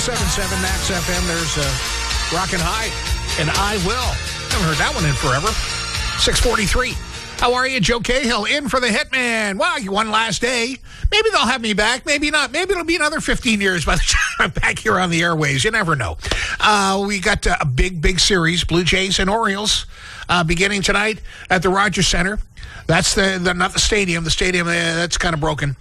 97.7 Max FM. There's Rockin' High, and I Will. Haven't heard that one in forever. 6:43. How are you? Joe Cahill in for the Hitman. Well, one last day. Maybe they'll have me back. Maybe not. Maybe it'll be another 15 years by the time I'm back here on the airways. You never know. We got a big series, Blue Jays and Orioles, beginning tonight at the Rogers Center. That's not the stadium. The stadium, that's kind of broken.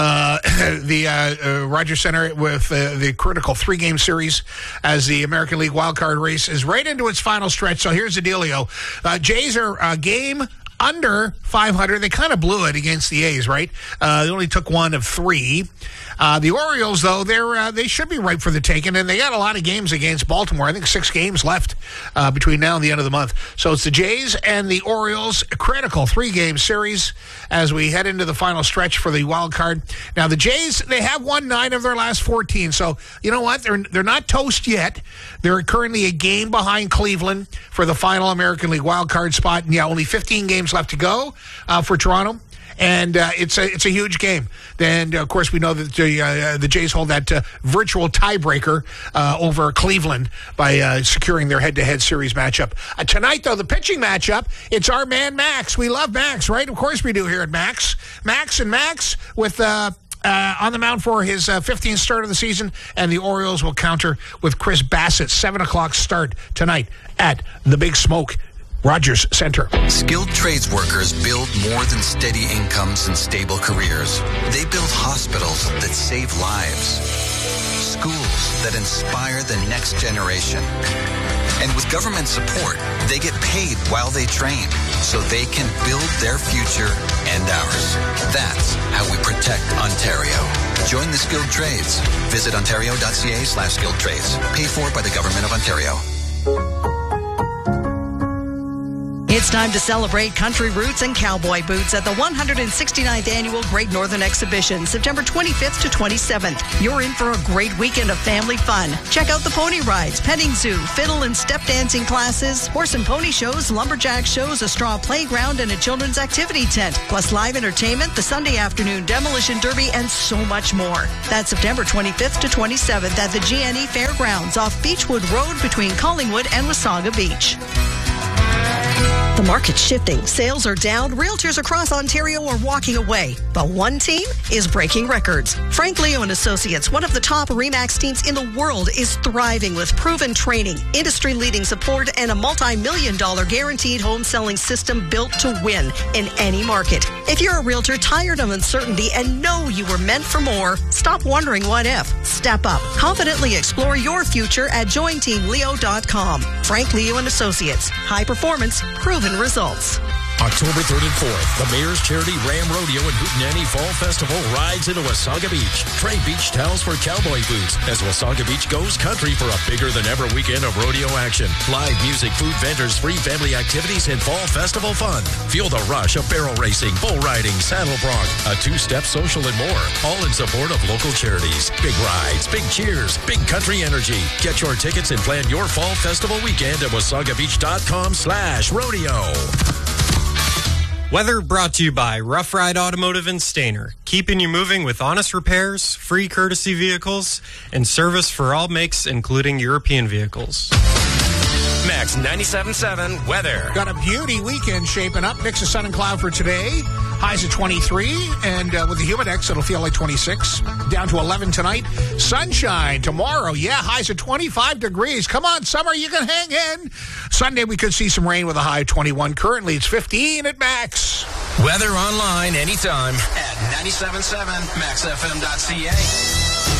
The Rogers Center with the critical 3-game series as the American League wildcard race is right into its final stretch. So here's the dealio. Jays are a game under 500. They kind of blew it against the A's, right? They only took 1 of 3. The Orioles, though, they should be ripe for the taking, and they got a lot of games against Baltimore. I think 6 games left between now and the end of the month. So it's the Jays and the Orioles, a critical 3-game series as we head into the final stretch for the wild card. Now, the Jays, they have won 9 of their last 14. So, you know what? They're not toast yet. They're currently a game behind Cleveland for the final American League wild card spot. And, yeah, only 15 games left to go for Toronto. And it's a huge game. And, of course, we know that the Jays hold that virtual tiebreaker over Cleveland by securing their head-to-head series matchup. Tonight, though, the pitching matchup, it's our man Max. We love Max, right? Of course we do here at Max. Max with on the mound for his 15th start of the season, and the Orioles will counter with Chris Bassett. 7 o'clock start tonight at the Big Smoke Rogers Center. Skilled trades workers build more than steady incomes and stable careers. They build hospitals that save lives, schools that inspire the next generation. And with government support, they get paid while they train so they can build their future and ours. That's how we protect Ontario. Join the skilled trades. Visit ontario.ca/skilled trades. Paid for by the Government of Ontario. It's time to celebrate country roots and cowboy boots at the 169th Annual Great Northern Exhibition, September 25th to 27th. You're in for a great weekend of family fun. Check out the pony rides, petting zoo, fiddle and step dancing classes, horse and pony shows, lumberjack shows, a straw playground, and a children's activity tent, plus live entertainment, the Sunday afternoon demolition derby, and so much more. That's September 25th to 27th at the GNE Fairgrounds off Beechwood Road between Collingwood and Wasaga Beach. The market's shifting. Sales are down. Realtors across Ontario are walking away. But one team is breaking records. Frank Leo and Associates, one of the top RE/MAX teams in the world, is thriving with proven training, industry-leading support, and a multi-million-dollar guaranteed home selling system built to win in any market. If you're a realtor tired of uncertainty and know you were meant for more, stop wondering what if. Step up. Confidently explore your future at jointeamleo.com. Frank Leo and Associates. High performance, proven results. October 3rd and 4th, the Mayor's Charity Ram Rodeo and Hootenanny Fall Festival rides into Wasaga Beach. Trade beach towels for cowboy boots as Wasaga Beach goes country for a bigger-than-ever weekend of rodeo action. Live music, food vendors, free family activities, and fall festival fun. Feel the rush of barrel racing, bull riding, saddle bronc, a 2-step social, and more. All in support of local charities. Big rides, big cheers, big country energy. Get your tickets and plan your fall festival weekend at wasagabeach.com/rodeo. Weather brought to you by Rough Ride Automotive and Stainer, keeping you moving with honest repairs, free courtesy vehicles, and service for all makes, including European vehicles. Max 97.7 weather. Got a beauty weekend shaping up. Mix of sun and cloud for today. Highs at 23, and with the Humidex, it'll feel like 26. Down to 11 tonight. Sunshine tomorrow. Yeah, highs at 25 degrees. Come on, summer, you can hang in. Sunday, we could see some rain with a high of 21. Currently, it's 15 at Max. Weather online anytime at 97.7maxfm.ca.